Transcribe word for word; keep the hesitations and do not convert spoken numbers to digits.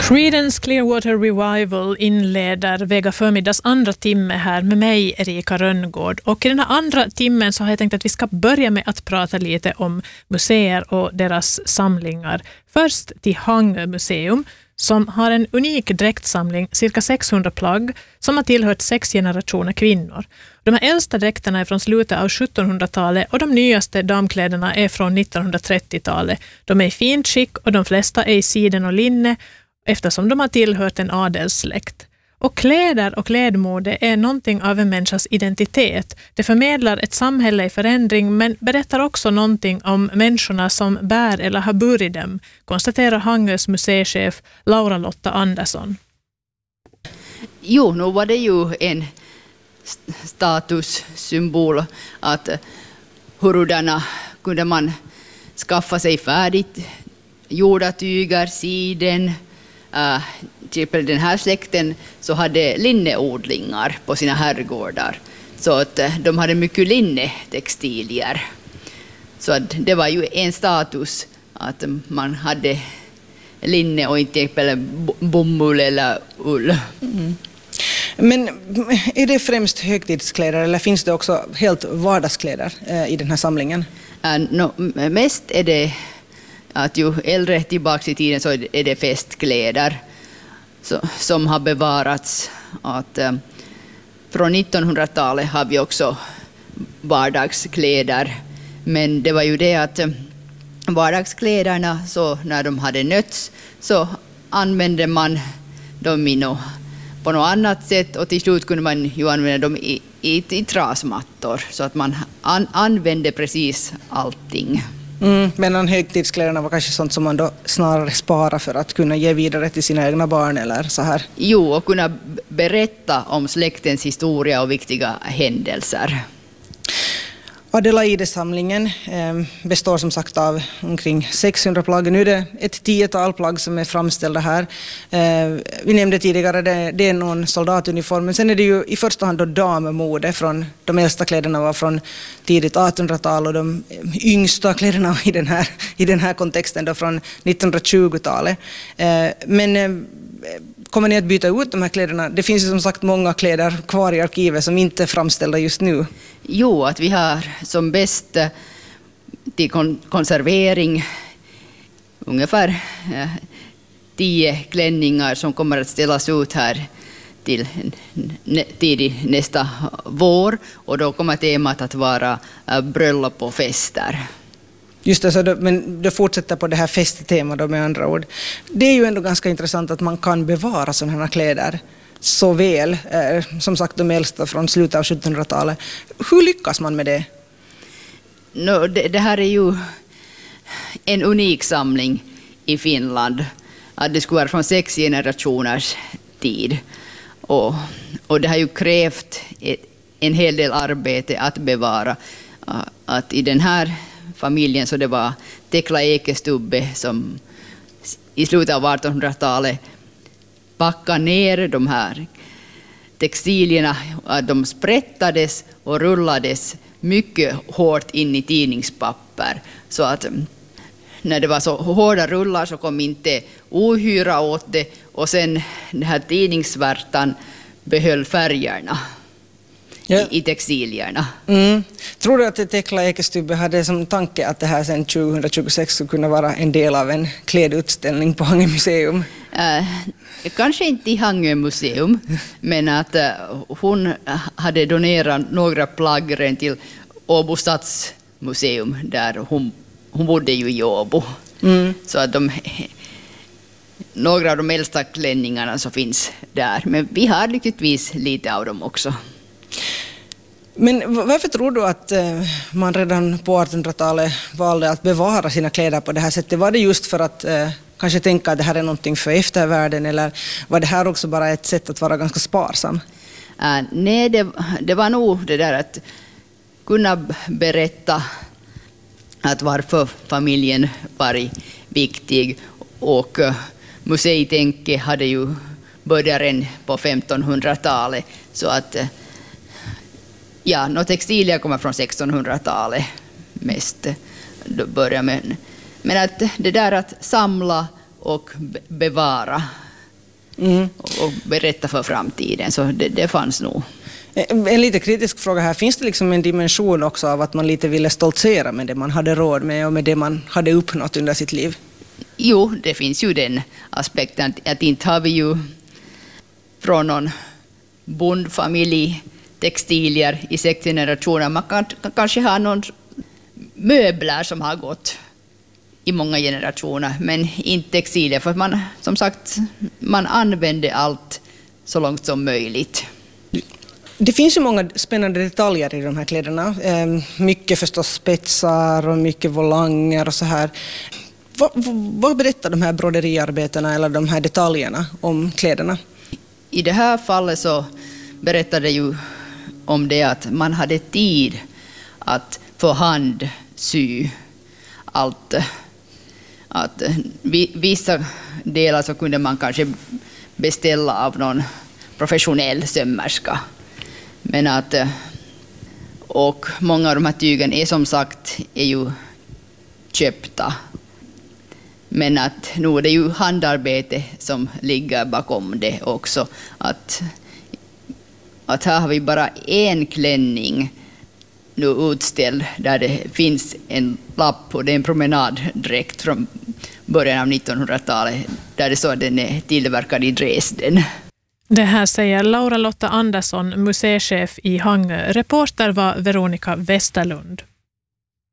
Creedence Clearwater Revival inleder Vega förmiddags andra timme här med mig, Erika Rönngård. Och i den här andra timmen så har jag tänkt att vi ska börja med att prata lite om museer och deras samlingar. Först till Hangö museum som har en unik dräktsamling, cirka sexhundra plagg, som har tillhört sex generationer kvinnor. De här äldsta dräkterna är från slutet av sjuttonhundratalet och de nyaste damkläderna är från nittonhundratrettiotalet. De är i fint skick och de flesta är i siden och linne, eftersom de har tillhört en adelssläkt. Och kläder och klädmode är någonting av en människas identitet. Det förmedlar ett samhälle i förändring men berättar också någonting om människorna som bär eller har burit dem, konstaterar Hangös museichef Laura-Lotta Andersson. Jo, nu var det ju en statussymbol att hurudana kunde man skaffa sig färdigt gjorda tyger, siden. Uh, till exempel den här släkten så hade linneodlingar på sina herrgårdar. Så att uh, de hade mycket linnetextilier. Så att det var ju en status att man hade linne och inte till exempel bomull eller ull. Mm. Men är det främst högtidskläder eller finns det också helt vardagskläder uh, i den här samlingen? Uh, no, mest är det att ju äldre tillbaka i tiden så är det festkläder så, som har bevarats. Att, eh, från nittonhundratalet har vi också vardagskläder. Men det var ju det att eh, vardagskläderna, så när de hade nötts så använde man dem i no, på något annat sätt. Och till slut kunde man ju använda dem i, i, i trasmattor. Så att man an, använde precis allting. Mm, medan högtidskläderna var kanske sånt som man då snarare sparar för att kunna ge vidare till sina egna barn eller så här. Jo, och kunna berätta om släktens historia och viktiga händelser. Adelaide-samlingen eh, består som sagt av omkring sexhundra plagg. Nu är det ett tiotal plagg som är framställda här. Eh, vi nämnde tidigare det, det är någon soldatuniform, men sen är det ju i första hand då dammode. Från, de äldsta kläderna var från tidigt artonhundratal och de yngsta kläderna i den här, i den här kontexten då från nittonhundratjugotalet. Eh, men eh, kommer ni att byta ut de här kläderna? Det finns ju som sagt många kläder kvar i arkivet som inte är framställda just nu. Jo, att vi har som bäst till konservering ungefär eh, tio klänningar som kommer att ställas ut här till tidig nästa vår. Och då kommer temat att vara eh, bröllop och fester. Just det, så då, men det fortsätter på det här festtemat då med andra ord. Det är ju ändå ganska intressant att man kan bevara sådana här kläder så väl. Eh, som sagt, de äldsta från slutet av sjuttonhundratalet. Hur lyckas man med det? No, det, det här är ju en unik samling i Finland. Att det skulle vara från sex generationers tid. Och, och det har ju krävt ett, en hel del arbete att bevara. Att i den här familjen så det var Tekla Ekestubbe som i slutet av artonhundratalet packade ner de här textilierna. De sprättades och rullades mycket hårt in i tidningspapper. Så att när det var så hårda rullar så kom inte ohyra åt det. Och sen den här tidningssvärtan behöll färgerna. Ja. I textilierna. Mm. Tror du att Tekla Ekestubbe hade som tanke att det här sen tjugohundratjugosex skulle kunna vara en del av en klädutställning på Hangö museum? Uh, kanske inte i Hangö museum, men att uh, hon hade donerat några plagg till Åbo stadsmuseum där hon, hon bodde ju i Åbo. Mm. Så att de, några av de äldsta klänningarna så finns där, men vi har lyckligtvis lite av dem också. Men varför tror du att man redan på artonhundratalet valde att bevara sina kläder på det här sättet? Var det just för att eh, kanske tänka att det här är någonting för eftervärlden, eller var det här också bara ett sätt att vara ganska sparsam? Uh, nej, det, det var nog det där att kunna berätta att varför familjen var viktig, och uh, museitänke hade ju börjat redan på femtonhundratalet, så att uh, ja, no, textilier kommer från sextonhundratalet mest. Då börjar med. Men att det där att samla och bevara, mm. och, och berätta för framtiden. Så det, det fanns nog. En lite kritisk fråga här. Finns det liksom en dimension också av att man lite ville stoltsera med det man hade råd med och med det man hade uppnått under sitt liv? Jo, det finns ju den aspekten att, att inte har vi ju från någon bondfamilj textilier i sex generationer. Man kan, kan kanske ha någon möbler som har gått i många generationer, men inte textilier, för att man, som sagt, man använder allt så långt som möjligt. Det finns ju många spännande detaljer i de här kläderna. Mycket förstås spetsar och mycket volanger och så här. Vad, vad berättar de här broderiarbetena eller de här detaljerna om kläderna? I det här fallet så berättade ju om det att man hade tid att för hand sy allt. Att vissa delar så kunde man kanske beställa av någon professionell sömmerska. Men att, och många av de här tygen är som sagt är ju köpta. Men att nu är det ju handarbete som ligger bakom det också. Att, att här har vi bara en klänning nu utställd där det finns en lapp och det är en promenaddräkt från början av nittonhundratalet där det står att den är tillverkad i Dresden. Det här säger Laura Lotta Andersson, museichef i Hangö. Reporter var Veronica Westerlund.